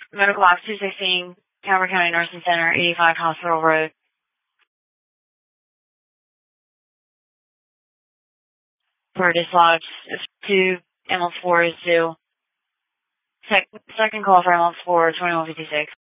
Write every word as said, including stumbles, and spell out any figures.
Medical Box two sixteen, Calvert County Nursing Center, eighty-five Hospital Road. For dislodge two, M L four is due. Sec- second call for M L four, twenty-one fifty-six.